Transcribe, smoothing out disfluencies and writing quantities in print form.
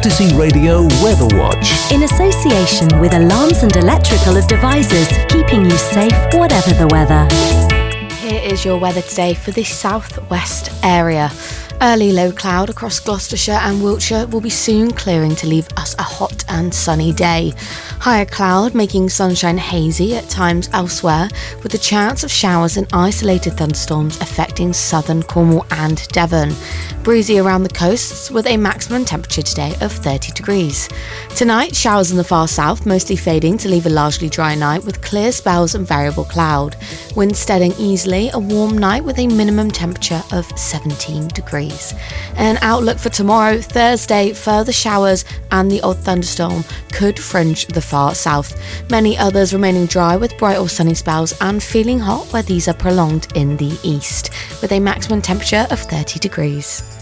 City Radio Weather Watch. In association with Alarms and Electrical Devices, keeping you safe whatever the weather. Here is your weather today for the southwest area. Early low cloud across Gloucestershire and Wiltshire will be soon clearing to leave us a hot and sunny day. Higher cloud making sunshine hazy at times elsewhere, with the chance of showers and isolated thunderstorms affecting southern Cornwall and Devon. Breezy around the coasts with a maximum temperature today of 30 degrees. Tonight, showers in the far south, mostly fading to leave a largely dry night with clear spells and variable cloud. Wind steadying easily, a warm night with a minimum temperature of 17 degrees. An outlook for tomorrow, Thursday, further showers and the odd thunderstorm could fringe the far south. Many others remaining dry with bright or sunny spells and feeling hot where these are prolonged in the east, with a maximum temperature of 30 degrees.